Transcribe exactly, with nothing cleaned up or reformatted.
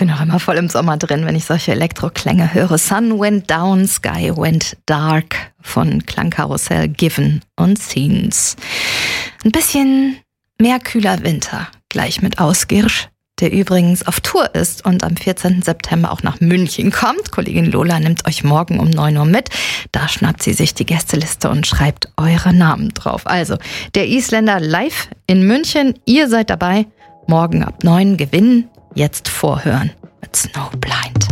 bin auch immer voll im Sommer drin, wenn ich solche Elektroklänge höre. Sun went down, sky went dark von Klangkarussell, Given und Scenes. Ein bisschen mehr kühler Winter, gleich mit Ausgirsch, der übrigens auf Tour ist und am vierzehnten September auch nach München kommt. Kollegin Lola nimmt euch morgen um neun Uhr mit. Da schnappt sie sich die Gästeliste und schreibt eure Namen drauf. Also, der Isländer live in München. Ihr seid dabei. Morgen ab neun gewinnen. Jetzt vorhören mit Snowblind.